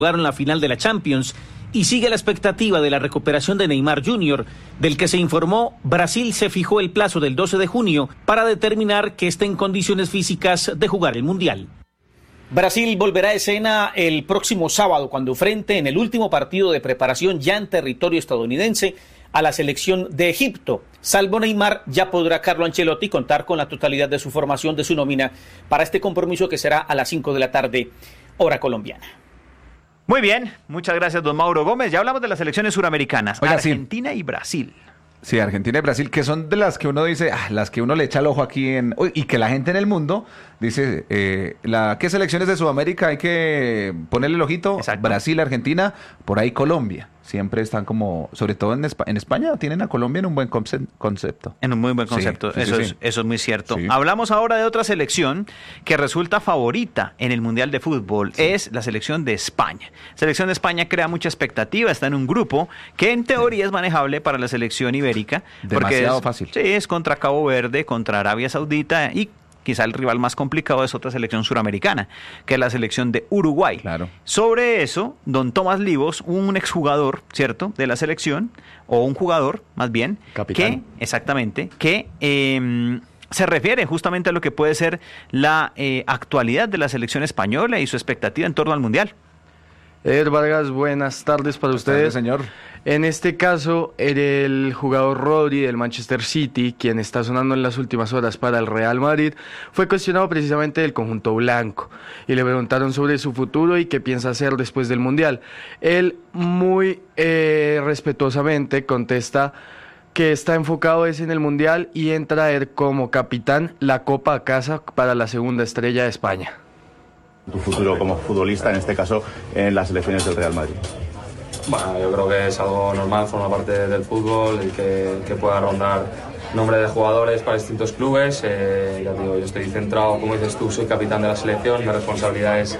jugaron la final de la Champions y sigue la expectativa de la recuperación de Neymar Jr., del que se informó Brasil se fijó el plazo del 12 de junio para determinar que esté en condiciones físicas de jugar el Mundial. Brasil volverá a escena el próximo sábado cuando enfrente en el último partido de preparación ya en territorio estadounidense a la selección de Egipto. Salvo Neymar, ya podrá Carlo Ancelotti contar con la totalidad de su formación, de su nómina, para este compromiso que será a las 5 de la tarde, hora colombiana. Muy bien, muchas gracias, don Mauro Gómez. Ya hablamos de las selecciones suramericanas, Oiga, Argentina y Brasil. Sí, Argentina y Brasil, que son de las que uno dice, las que uno le echa el ojo aquí y que la gente en el mundo dice, ¿qué selecciones de Sudamérica hay que ponerle el ojito? Exacto. Brasil, Argentina, por ahí Colombia. Siempre están como, sobre todo en España, tienen a Colombia en un buen concepto. En un muy buen concepto, Sí, eso es muy cierto. Sí. Hablamos ahora de otra selección que resulta favorita en el Mundial de Fútbol, es la selección de España. La selección de España crea mucha expectativa, está en un grupo que en teoría es manejable para la selección ibérica. Demasiado fácil. Sí, es contra Cabo Verde, contra Arabia Saudita y quizá el rival más complicado es otra selección suramericana, que es la selección de Uruguay. Claro. Sobre eso, don Tomás Livos, un exjugador, ¿cierto?, de la selección, o un jugador, más bien, capitán. que se refiere justamente a lo que puede ser la actualidad de la selección española y su expectativa en torno al Mundial. Eder Vargas, buenas tardes para ustedes. Señor. En este caso, el jugador Rodri del Manchester City, quien está sonando en las últimas horas para el Real Madrid, fue cuestionado precisamente del conjunto blanco y le preguntaron sobre su futuro y qué piensa hacer después del Mundial. Él muy respetuosamente contesta que está enfocado en el Mundial y en traer como capitán la Copa a casa para la segunda estrella de España. Tu futuro como futbolista, en este caso, en las selecciones del Real Madrid. Bueno, yo creo que es algo normal, forma parte del fútbol y que pueda rondar nombre de jugadores para distintos clubes. Ya digo, yo estoy centrado, como dices tú, soy capitán de la selección, mi responsabilidad es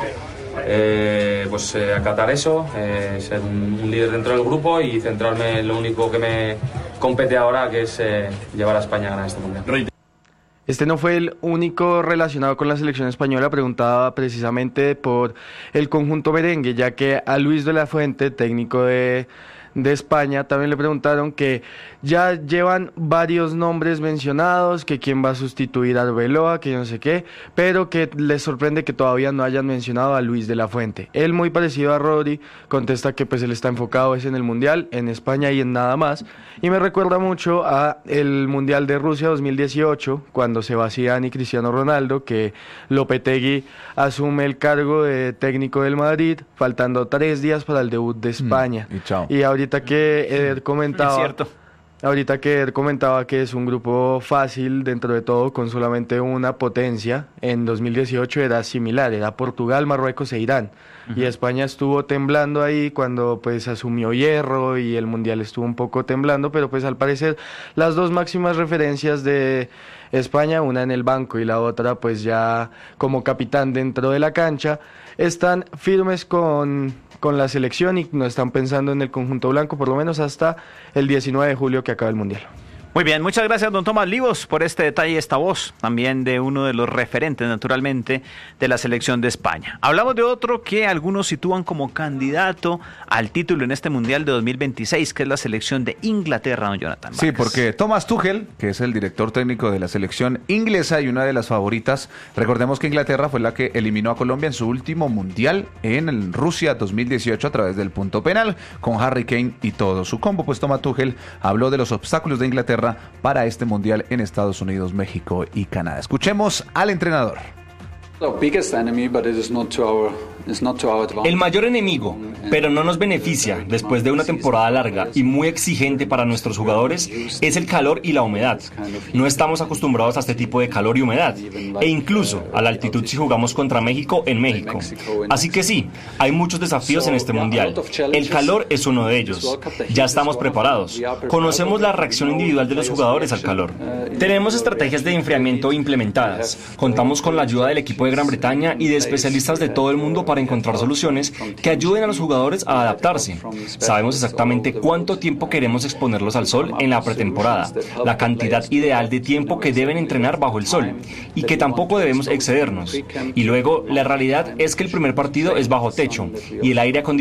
acatar eso, ser un líder dentro del grupo y centrarme en lo único que me compete ahora, que es llevar a España a ganar este Mundial. Este no fue el único relacionado con la selección española, preguntaba precisamente por el conjunto merengue, ya que a Luis de la Fuente, técnico de España, también le preguntaron que ya llevan varios nombres mencionados, que quién va a sustituir a Arbeloa, que yo no sé qué, pero que les sorprende que todavía no hayan mencionado a Luis de la Fuente. Él, muy parecido a Rodri, contesta que pues él está enfocado en el Mundial, en España y en nada más, y me recuerda mucho a el Mundial de Rusia 2018, cuando Sebastián y Cristiano Ronaldo, que Lopetegui asume el cargo de técnico del Madrid, faltando 3 días para el debut de España. Y ahorita que Eder comentaba... Es cierto. Ahorita que él comentaba que es un grupo fácil dentro de todo, con solamente una potencia, en 2018 era similar, era Portugal, Marruecos e Irán. Y España estuvo temblando ahí cuando pues asumió Hierro y el Mundial estuvo un poco temblando, pero pues al parecer las dos máximas referencias de España, una en el banco y la otra pues ya como capitán dentro de la cancha, están firmes con la selección y no están pensando en el conjunto blanco, por lo menos hasta el 19 de julio que acaba el Mundial. Muy bien, muchas gracias, don Tomás Livos, por este detalle, esta voz también de uno de los referentes, naturalmente, de la selección de España. Hablamos de otro que algunos sitúan como candidato al título en este Mundial de 2026, que es la selección de Inglaterra, don Jonathan Vargas. Sí, porque Thomas Tuchel, que es el director técnico de la selección inglesa y una de las favoritas, recordemos que Inglaterra fue la que eliminó a Colombia en su último Mundial en Rusia 2018 a través del punto penal, con Harry Kane y todo su combo. Pues Thomas Tuchel habló de los obstáculos de Inglaterra para este Mundial en Estados Unidos, México y Canadá. Escuchemos al entrenador. El mayor enemigo, pero no nos beneficia después de una temporada larga y muy exigente para nuestros jugadores, es el calor y la humedad. No estamos acostumbrados a este tipo de calor y humedad, e incluso a la altitud si jugamos contra México en México. Así que sí, hay muchos desafíos en este Mundial. El calor es uno de ellos. Ya estamos preparados. Conocemos la reacción individual de los jugadores al calor. Tenemos estrategias de enfriamiento implementadas. Contamos con la ayuda del equipo de de Gran Bretaña y de especialistas de todo el mundo para encontrar soluciones que ayuden a los jugadores a adaptarse. Sabemos exactamente cuánto tiempo queremos exponerlos al sol en la pretemporada, la cantidad ideal de tiempo que deben entrenar bajo el sol y que tampoco debemos excedernos. Y luego, la realidad es que el primer partido es bajo techo y el aire acondicionado